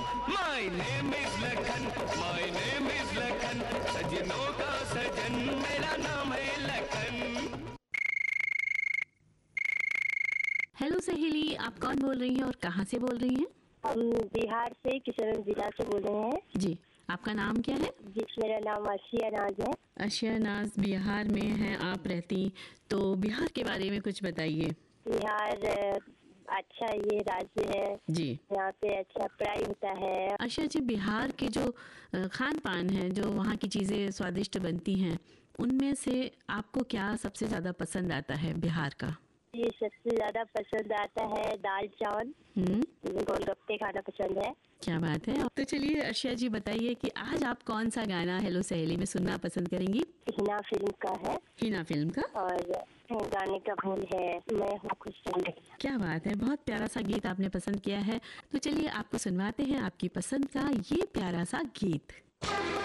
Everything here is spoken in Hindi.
My name is Lakhan, my name is Lakhan, सजनों का सजन मेरा नाम है लखन। हेलो सहेली, आप कौन बोल रही हैं और कहाँ से बोल रही हैं? हम बिहार से किशनगंज जिला से बोल रहे हैं जी, आपका नाम क्या है? जी। मेरा नाम आशिया नाज है। आशिया नाज, बिहार में हैं आप रहती, तो बिहार के बारे में कुछ बताइए। बिहार अच्छा ये राज्य है जी, यहाँ पे अच्छा पढ़ाई होता है। आशिया जी, बिहार के जो खान पान है, जो वहाँ की चीज़ें स्वादिष्ट बनती हैं, उनमें से आपको क्या सबसे ज़्यादा पसंद आता है बिहार का? ये सबसे ज्यादा पसंद आता है दाल चावल, गोलगप्पे खाना पसंद है। क्या बात है। तो चलिए आशिया जी, बताइए कि आज आप कौन सा गाना हेलो सहेली में सुनना पसंद करेंगी? हिना फिल्म का है। हिना फिल्म का? और गाने का बोल है मैं हूँ खुश जिंदगी। क्या बात है, बहुत प्यारा सा गीत आपने पसंद किया है। तो चलिए आपको सुनवाते हैं आपकी पसंद का ये प्यारा सा गीत।